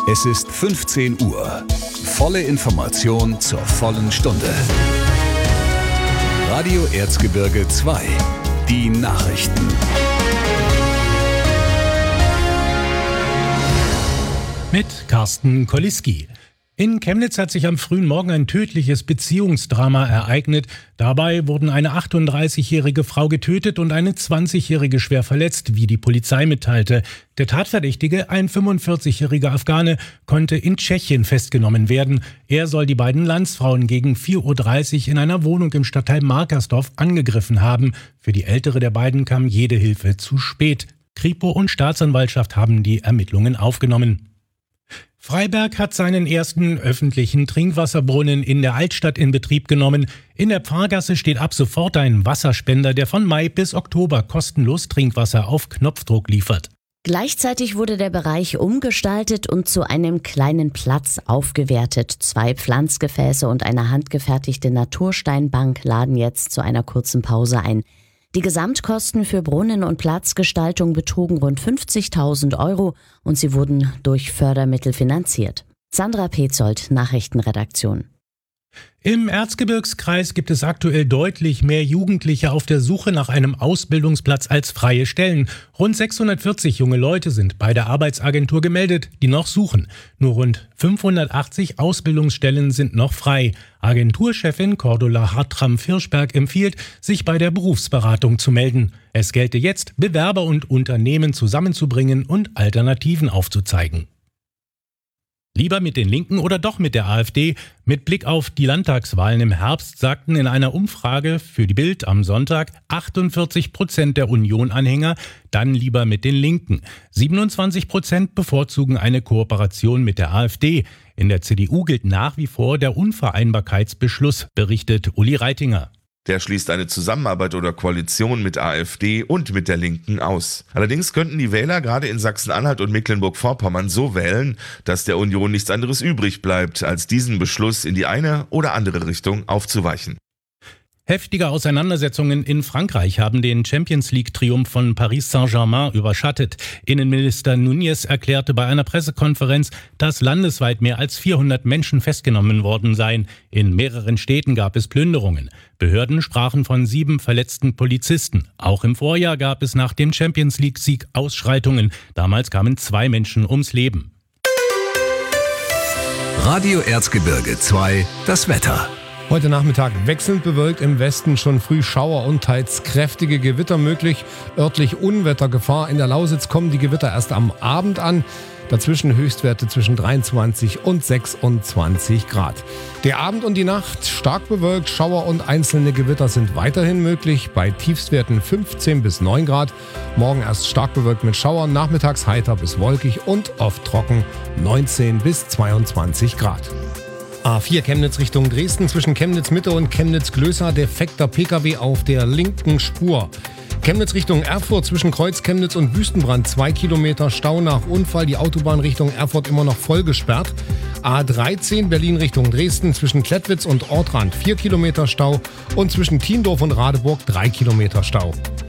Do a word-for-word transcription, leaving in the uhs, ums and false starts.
Es ist fünfzehn Uhr. Volle Information zur vollen Stunde. Radio Erzgebirge zwei. Die Nachrichten. Mit Carsten Koliski. In Chemnitz hat sich am frühen Morgen ein tödliches Beziehungsdrama ereignet. Dabei wurden eine achtunddreißigjährige Frau getötet und eine zwanzigjährige schwer verletzt, wie die Polizei mitteilte. Der Tatverdächtige, ein fünfundvierzigjähriger Afghane, konnte in Tschechien festgenommen werden. Er soll die beiden Landsfrauen gegen vier Uhr dreißig in einer Wohnung im Stadtteil Markersdorf angegriffen haben. Für die ältere der beiden kam jede Hilfe zu spät. Kripo und Staatsanwaltschaft haben die Ermittlungen aufgenommen. Freiberg hat seinen ersten öffentlichen Trinkwasserbrunnen in der Altstadt in Betrieb genommen. In der Pfarrgasse steht ab sofort ein Wasserspender, der von Mai bis Oktober kostenlos Trinkwasser auf Knopfdruck liefert. Gleichzeitig wurde der Bereich umgestaltet und zu einem kleinen Platz aufgewertet. Zwei Pflanzgefäße und eine handgefertigte Natursteinbank laden jetzt zu einer kurzen Pause ein. Die Gesamtkosten für Brunnen- und Platzgestaltung betrugen rund fünfzigtausend Euro und sie wurden durch Fördermittel finanziert. Sandra Petzold, Nachrichtenredaktion. Im Erzgebirgskreis gibt es aktuell deutlich mehr Jugendliche auf der Suche nach einem Ausbildungsplatz als freie Stellen. Rund sechshundertvierzig junge Leute sind bei der Arbeitsagentur gemeldet, die noch suchen. Nur rund fünfhundertachtzig Ausbildungsstellen sind noch frei. Agenturchefin Cordula Hartram-Firschberg empfiehlt, sich bei der Berufsberatung zu melden. Es gelte jetzt, Bewerber und Unternehmen zusammenzubringen und Alternativen aufzuzeigen. Lieber mit den Linken oder doch mit der AfD? Mit Blick auf die Landtagswahlen im Herbst sagten in einer Umfrage für die Bild am Sonntag achtundvierzig Prozent der Union-Anhänger dann lieber mit den Linken. siebenundzwanzig Prozent bevorzugen eine Kooperation mit der AfD. In der C D U gilt nach wie vor der Unvereinbarkeitsbeschluss, berichtet Uli Reitinger. Der schließt eine Zusammenarbeit oder Koalition mit AfD und mit der Linken aus. Allerdings könnten die Wähler gerade in Sachsen-Anhalt und Mecklenburg-Vorpommern so wählen, dass der Union nichts anderes übrig bleibt, als diesen Beschluss in die eine oder andere Richtung aufzuweichen. Heftige Auseinandersetzungen in Frankreich haben den Champions-League-Triumph von Paris Saint-Germain überschattet. Innenminister Núñez erklärte bei einer Pressekonferenz, dass landesweit mehr als vierhundert Menschen festgenommen worden seien. In mehreren Städten gab es Plünderungen. Behörden sprachen von sieben verletzten Polizisten. Auch im Vorjahr gab es nach dem Champions-League-Sieg Ausschreitungen. Damals kamen zwei Menschen ums Leben. Radio Erzgebirge zwei, das Wetter. Heute Nachmittag wechselnd bewölkt, im Westen schon früh Schauer und teils kräftige Gewitter möglich. Örtlich Unwettergefahr. In der Lausitz kommen die Gewitter erst am Abend an. Dazwischen Höchstwerte zwischen dreiundzwanzig und sechsundzwanzig Grad. Der Abend und die Nacht stark bewölkt, Schauer und einzelne Gewitter sind weiterhin möglich. Bei Tiefstwerten fünfzehn bis neun Grad. Morgen erst stark bewölkt mit Schauern, nachmittags heiter bis wolkig und oft trocken, neunzehn bis zweiundzwanzig Grad. A vier Chemnitz Richtung Dresden, zwischen Chemnitz Mitte und Chemnitz Glößer defekter Pkw auf der linken Spur. Chemnitz Richtung Erfurt, zwischen Kreuz Chemnitz und Wüstenbrand zwei Kilometer Stau nach Unfall, die Autobahn Richtung Erfurt immer noch voll gesperrt. A dreizehn Berlin Richtung Dresden, zwischen Klettwitz und Ortrand vier Kilometer Stau und zwischen Tiendorf und Radeburg drei Kilometer Stau.